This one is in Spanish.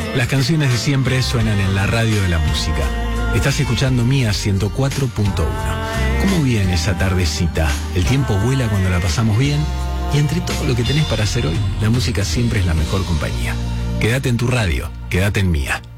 Las canciones de siempre suenan en la radio de la música. Estás escuchando Mía 104.1. ¿Cómo viene esa tardecita? El tiempo vuela cuando la pasamos bien. Y entre todo lo que tenés para hacer hoy, la música siempre es la mejor compañía. Quédate en tu radio, quédate en Mía.